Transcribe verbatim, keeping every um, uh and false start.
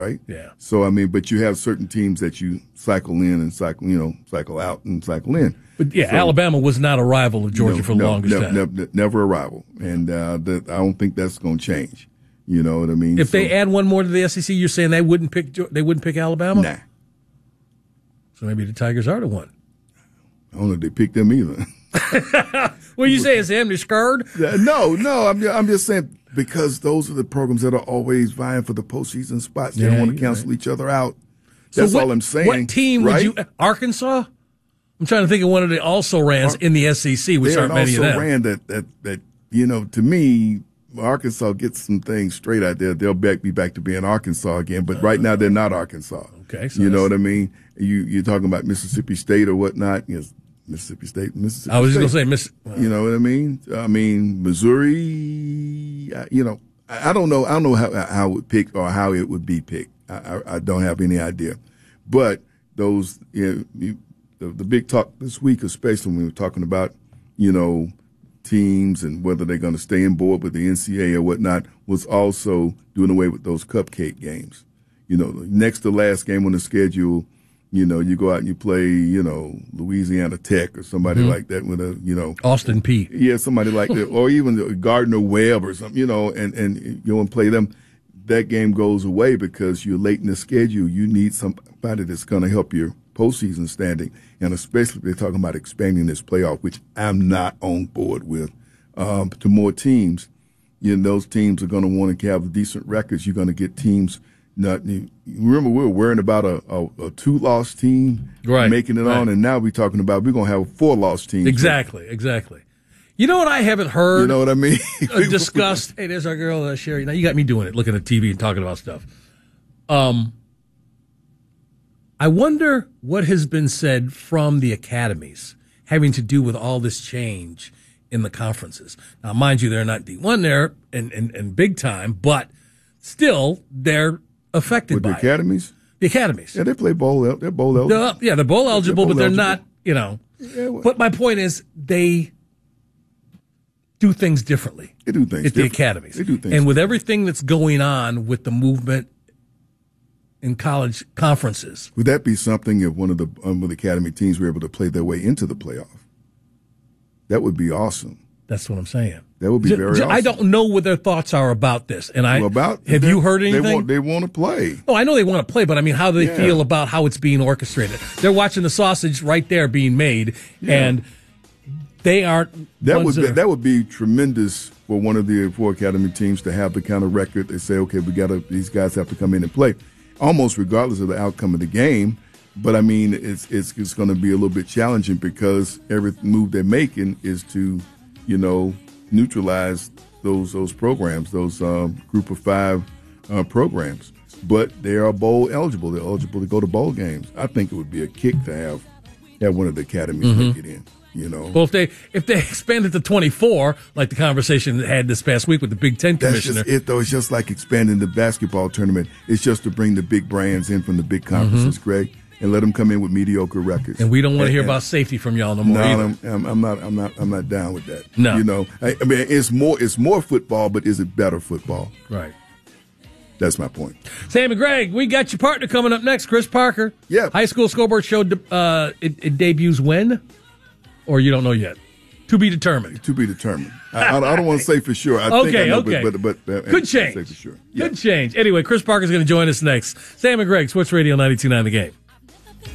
right? Yeah. So, I mean, but you have certain teams that you cycle in and cycle, you know, cycle out and cycle in. But, yeah, so, Alabama was not a rival of Georgia no, for the no, longest no, time. No, never a rival. And uh, that, I don't think that's going to change. You know what I mean? If so, they add one more to the S E C, you're saying they wouldn't pick they wouldn't pick Alabama? Nah. So maybe the Tigers are the one. I don't know if they picked them either. What you say? Is them they're scared? No, no. I'm I'm just saying because those are the programs that are always vying for the postseason spots. They Yeah, don't want to you're cancel right. each other out. That's so what, all I'm saying. What team right? would you? Arkansas? I'm trying to think of one of the also-rans in the S E C, which They're aren't an many of them. also-ran that, that, that, you know, to me, Arkansas gets some things straight out there. They'll back, be back to being Arkansas again, but right now they're not Arkansas. Okay. So you know what I mean? You, you're talking about Mississippi State or whatnot. You know, Mississippi State, Mississippi I was State. just going to say Miss. You know what I mean? I mean, Missouri, uh, you know, I, I don't know. I don't know how, how it would pick or how it would be picked. I, I, I don't have any idea. But those, you know, you, the, the big talk this week, especially when we were talking about, you know, teams and whether they're going to stay in board with the N C A A or whatnot, was also doing away with those cupcake games. You know, next to last game on the schedule, you know, you go out and you play, you know, Louisiana Tech or somebody mm-hmm. like that with a, you know. Austin Peay. Yeah, somebody like that. Or even Gardner Webb or something, you know, and, and you go and play them. That game goes away because you're late in the schedule. You need somebody that's going to help your postseason standing, and especially if they're talking about expanding this playoff, which I'm not on board with, um, to more teams. You know, those teams are going to want to have decent records. You're going to get teams. Not you remember we were worrying about a, a, a two-loss team right, making it right. on, and now we're talking about we're going to have a four-loss team. Exactly, exactly. You know what I haven't heard? You know what I mean? discussed. Hey, there's our girl, uh, Sherry. Now you got me doing it, looking at T V and talking about stuff. Um, I wonder what has been said from the academies having to do with all this change in the conferences. Now, mind you, they're not D one there and, and, and big time, but still they're affected with by the academies. It. The academies. Yeah, they play bowl. They're bowl eligible. They're, yeah, they're bowl eligible, they're bowl but they're eligible. not. You know. Yeah, well, but my point is, they do things differently. They do things at the different. academies. They do things. And with everything that's going on with the movement in college conferences, would that be something if one of the um, of the academy teams were able to play their way into the playoff? That would be awesome. That's what I'm saying. That would be J- very J- awesome. I don't know what their thoughts are about this. And I well, about have you heard anything? They want, they want to play. Oh, I know they want to play, but I mean, how do they yeah. feel about how it's being orchestrated? They're watching the sausage right there being made, yeah. and they aren't. That would that, be, are, that would be tremendous for one of the four academy teams to have the kind of record. They say, okay, we got to. These guys have to come in and play, almost regardless of the outcome of the game. But I mean, it's it's, it's going to be a little bit challenging because every move they're making is to, you know, neutralize those those programs, those um, group of five uh, programs. But they are bowl eligible. They're eligible to go to bowl games. I think it would be a kick to have have one of the academies mm-hmm. make it in. You know, well, if they if they expand it to twenty-four, like the conversation that had this past week with the Big Ten commissioner, that's just it though. It's just like expanding the basketball tournament. It's just to bring the big brands in from the big conferences, mm-hmm. Greg, and let them come in with mediocre records. And we don't want to hear and, about safety from y'all no more. No, either. I'm, I'm, I'm not. I'm not. I'm not down with that. No, you know, I, I mean, it's more. It's more football, but is it better football? Right. That's my point. Sam and Greg, we got your partner coming up next, Chris Parker. Yeah. High School Scoreboard Show. Uh, it, it debuts when, or you don't know yet. To be determined. To be determined. I, I don't want to say for sure. I okay, think I know, okay. But, but, but Could change. Say for sure. Yeah. Could change. Anyway, Chris Parker's going to join us next. Sam and Greg, Sports Radio ninety-two point nine The Game.